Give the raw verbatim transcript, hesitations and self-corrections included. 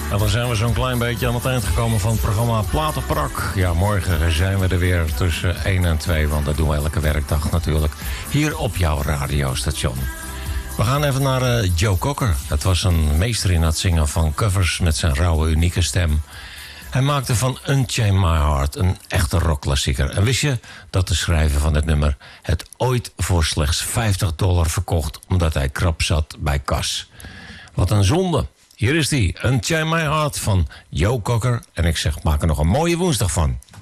En dan zijn we zo'n klein beetje aan het eind gekomen van het programma Platenprak. Ja, morgen zijn we er weer tussen één en twee, want dat doen we elke werkdag natuurlijk. Hier op jouw radiostation. We gaan even naar uh, Joe Cocker. Het was een meester in het zingen van covers met zijn rauwe, unieke stem. Hij maakte van Unchain My Heart een echte rockklassieker. En wist je dat de schrijver van het nummer het ooit voor slechts vijftig dollar verkocht, omdat hij krap zat bij kas? Wat een zonde. Hier is die, Unchain My Heart van Joe Cocker. En ik zeg, maak er nog een mooie woensdag van.